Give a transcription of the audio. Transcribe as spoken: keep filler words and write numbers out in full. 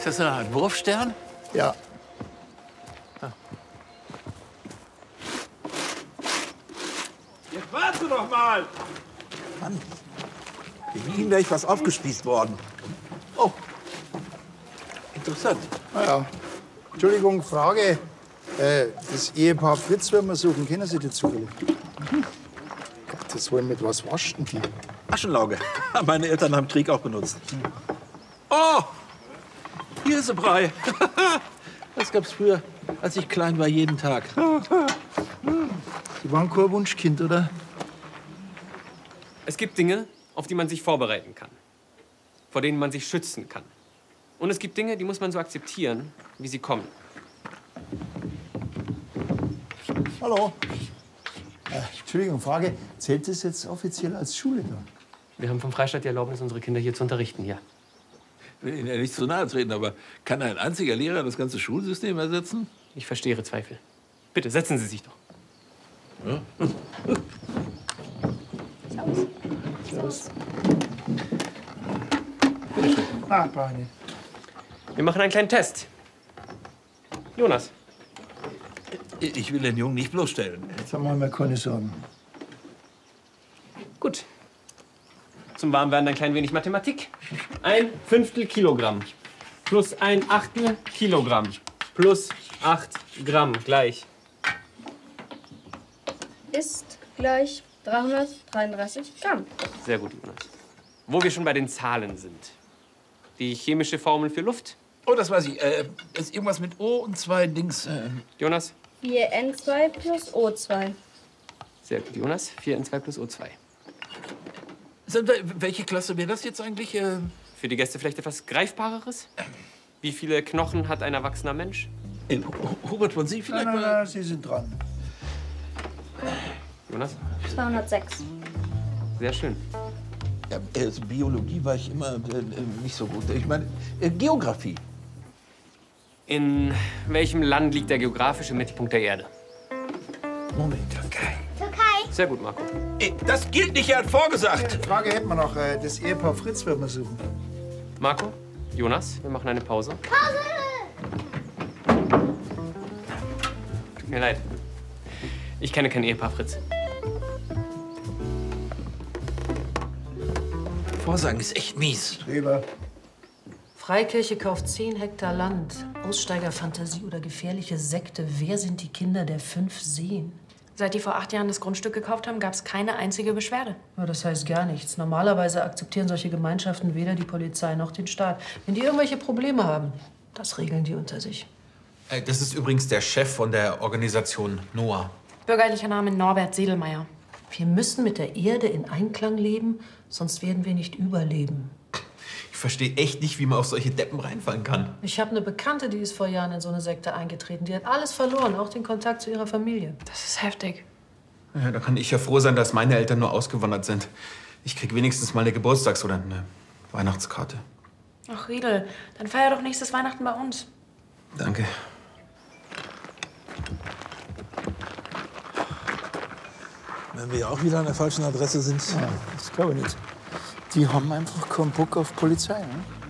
Ist das so eine Art Wurfstern? Ja. Ah. Jetzt warte doch mal! Mann, wegen ihm wäre ich was aufgespießt worden. Oh, interessant. Na ja. Entschuldigung, Frage. Äh, das Ehepaar Fritz wollen wir suchen. Kennen Sie die zufällig? Mhm. Das wollen mit was waschen die. Aschenlauge. Meine Eltern haben Krieg auch benutzt. Oh, hier ist ein Brei. Das gab's früher, als ich klein war, jeden Tag. Sie waren kein Wunschkind, oder? Es gibt Dinge, auf die man sich vorbereiten kann, vor denen man sich schützen kann. Und es gibt Dinge, die muss man so akzeptieren, wie sie kommen. Hallo. Äh, Entschuldigung, Frage. Zählt das jetzt offiziell als Schule da? Wir haben vom Freistaat die Erlaubnis, unsere Kinder hier zu unterrichten, ja. Ich will Ihnen ja nicht zu nahe treten, aber kann ein einziger Lehrer das ganze Schulsystem ersetzen? Ich verstehe Ihre Zweifel. Bitte, setzen Sie sich doch. Ja. Servus. Servus. Bitte schön. Ah, brauch ich nicht. Wir machen einen kleinen Test. Jonas. Ich will den Jungen nicht bloßstellen. Jetzt haben wir mal keine Sorgen. Gut. Zum Warmwerden ein klein wenig Mathematik. Ein Fünftel Kilogramm plus ein Achtel Kilogramm plus acht Gramm gleich. Ist gleich dreihundertdreiunddreißig Gramm. Sehr gut, Jonas. Wo wir schon bei den Zahlen sind. Die chemische Formel für Luft. Oh, das weiß ich. Äh, ist irgendwas mit O und zwei Dings. Äh. Jonas? vier N zwei plus O zwei. Sehr gut, Jonas. vier N zwei plus O zwei. Welche Klasse wäre das jetzt eigentlich? Äh? Für die Gäste vielleicht etwas Greifbareres? Wie viele Knochen hat ein erwachsener Mensch? Äh, Hubert von Sie vielleicht? Nein, nein, nein, Sie sind dran. Jonas? zweihundertsechs. Sehr schön. Ja, also Biologie war ich immer äh, nicht so gut. Ich meine, äh, Geografie. In welchem Land liegt der geografische Mittelpunkt der Erde? Moment, Türkei. Türkei. Sehr gut, Marco. Ey, das gilt nicht, er hat vorgesagt. Frage hätten wir noch. äh, Das Ehepaar Fritz wollen wir suchen. Marco? Jonas? Wir machen eine Pause. Pause! Tut mir leid. Ich kenne kein Ehepaar Fritz. Vorsagen ist echt mies. Streber. Freikirche kauft zehn Hektar Land. Aussteigerfantasie oder gefährliche Sekte. Wer sind die Kinder der fünf Seen? Seit die vor acht Jahren das Grundstück gekauft haben, gab es keine einzige Beschwerde. Ja, das heißt gar nichts. Normalerweise akzeptieren solche Gemeinschaften weder die Polizei noch den Staat. Wenn die irgendwelche Probleme haben, das regeln die unter sich. Das ist übrigens der Chef von der Organisation NOAH. Bürgerlicher Name Norbert Sedelmeier. Wir müssen mit der Erde in Einklang leben, sonst werden wir nicht überleben. Ich verstehe echt nicht, wie man auf solche Deppen reinfallen kann. Ich habe eine Bekannte, die ist vor Jahren in so eine Sekte eingetreten. Die hat alles verloren, auch den Kontakt zu ihrer Familie. Das ist heftig. Ja, da kann ich ja froh sein, dass meine Eltern nur ausgewandert sind. Ich krieg wenigstens mal eine Geburtstags- oder eine Weihnachtskarte. Ach, Riedel, dann feier doch nächstes Weihnachten bei uns. Danke. Wenn wir auch wieder an der falschen Adresse sind. Ja, das glaube ich nicht. Die haben einfach keinen Bock auf Polizei. Ne?